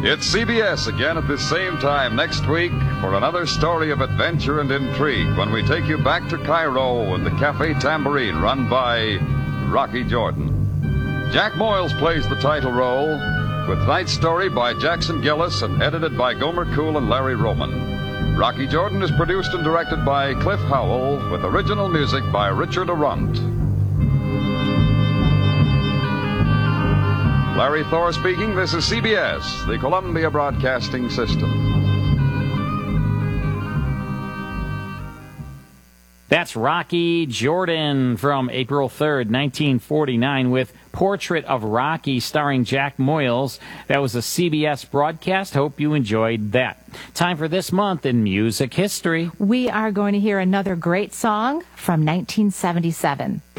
It's CBS again at this same time next week for another story of adventure and intrigue when we take you back to Cairo and the Cafe Tambourine run by Rocky Jordan. Jack Moyles plays the title role, with tonight's story by Jackson Gillis and edited by Gomer Cool and Larry Roman. Rocky Jordan is produced and directed by Cliff Howell, with original music by Richard Arundt. Larry Thor speaking. This is CBS, the Columbia Broadcasting System. That's Rocky Jordan from April 3rd, 1949, with Portrait of Rocky starring Jack Moyles. That was a CBS broadcast. Hope you enjoyed that. Time for this month in music history. We are going to hear another great song from 1977.